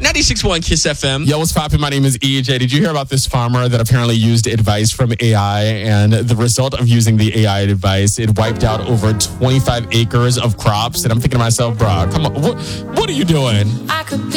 96.1 Kiss FM. Yo, what's poppin'? My name is EJ. Did you hear about this farmer that apparently used advice from AI? And the result of using the AI advice, it wiped out over 25 acres of crops. And I'm thinking to myself, bro, come on, what are you doing?